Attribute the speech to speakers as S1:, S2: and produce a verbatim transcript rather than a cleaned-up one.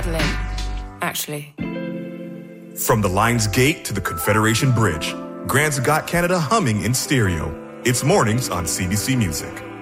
S1: battling, actually.
S2: From the Lions Gate to the Confederation Bridge, Grant's got Canada humming in stereo. It's mornings on C B C Music.